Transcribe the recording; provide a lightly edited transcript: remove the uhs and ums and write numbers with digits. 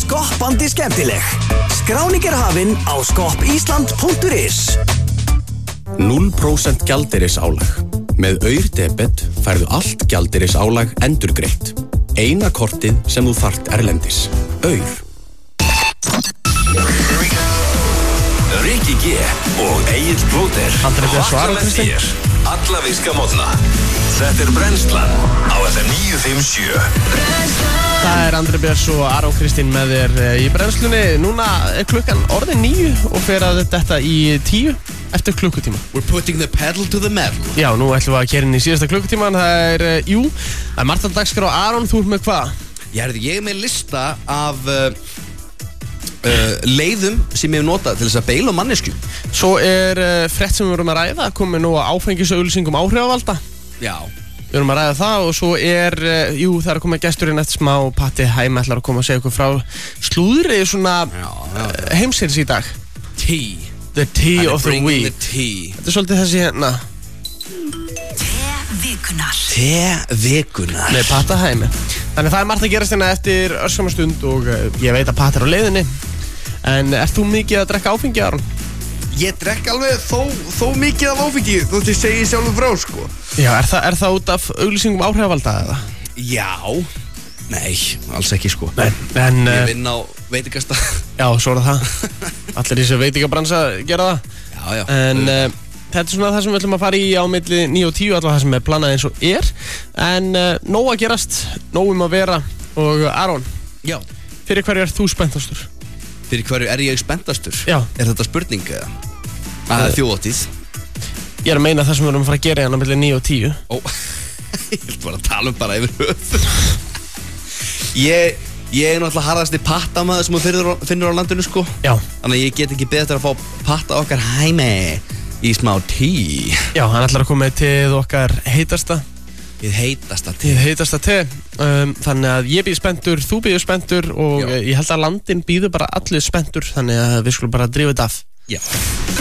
skoppandi skemmtileg. Skráning hafin á skoppisland.is. 0% gjaldeyrisálag. Með Aur-debet færðu allt gjaldeyrisálag endurgreitt. Eina kortið sem þú þarft erlendis. Aur. Rikki G og Egill Blóter Vakna með þér alla virka morgna. Þetta Brennslan á FM 957. Það Andri Björns og Aron Kristín með þér í brennslunni. Núna klukkan orðin 9 og fer að þetta í 10 eftir klukkutíma. We're putting the pedal to the metal. Já, nú ætlum við að keyra inn í síðasta klukkutíman. Það er Marta dagskrá. Aron, þú með hvað? Ég er með lista af leiðum sem ég hef notað til þess að beila mannesku. Svo frétt sem við vorum að ræða, komið nú að áfengisauglýsingum áhrifavalda. Já. Við vorum að ræða það og svo það er að koma gesturinn eftir smá. Patti Hæm ætlar að koma að segja ykkur frá slúðri svona heimsins í dag. The tea of the week. Þetta er svolítið þessi hérna Te-vikunar Nei, Patti Hæm. Þannig það er margt að gerast hérna eftir örskamma stund og ég veit að Patti er á leiðinni. En ert þú mikið að drekka áfengi, Aron? Ég drekk alveg þó mikið af áfengi, þótt ég segi sjálfur frá, sko. Já, er það út af auglýsingum áhrifavalda eða? Já. Nei, alls ekki, sko. En ég vinn á veitingastað. Já, svo er það. Allir í þessu veitingabransa gera það. Já. En þetta er svona það sem við ætlum að fara í á milli 9 og 10, allavega það sem er planað eins og er. En nóg að gerast, nóg að vera. Og Aron, já. Fyrir hverju þú spenntastur? Fyrir hverju ég spenntastur? Já. Er þetta spurning eða? Það er þjóðhátíð. Ég er að meina það sem við erum að fara að gera hérna milli 9 og 10. Ég vil bara tala bara yfir höfuð. Ég er náttúrulega harðasti pattamaður sem þú finnur á landinu, sko. Já. Þannig að ég get ekki beðið eftir að fá patta okkar Hæmi í smá tí. Já, hann ætlar að koma með teið okkar heitasta. Hið heitasta te. Þannig að ég býð spenntur, þú býður spenntur og ég held að landin býður bara allir spenntur, þannig að við skulum bara drífa þetta af. Já.